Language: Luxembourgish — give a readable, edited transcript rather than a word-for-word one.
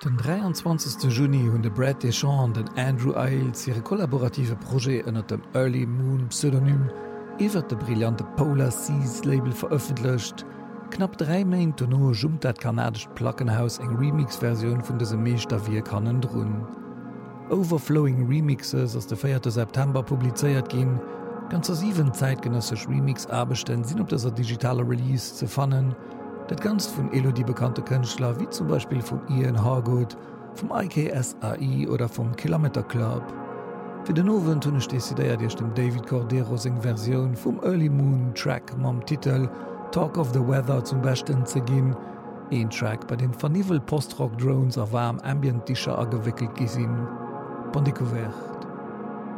Den 23. Juni hunn de Brad Deschamps den Andrew Ailes ihre kollaborative Projekt ënner dem Early Moon Pseudonym iwwer de brillante Polar Seas Label veröffentlicht. Knapp 3 Mäint no jummt dat kanadisch Plackenhaus eng Remix-Version vun dese Meeser wie kannen drun. Overflowing Remixes ass de 4. September publizeiert ginn, ganzer 7 zeitgenössech Remix-Abechten sinn op deser digitale Release ze fannen, dat ganz vun Elodie bekannte Künstler wie zum Beispiel vum Ian Hargood, vom IKSAI oder vom Kilometer Club. Für den Owen tunnecht desideiert Dich dem David Cordero seg Version vum Early Moon Track mam Titel Talk of the Weather zum besten ze ginn, een Track bei dem Vernivel Postrock Drones a warm Ambient Discher agewickelt gesinn. Bon découvert.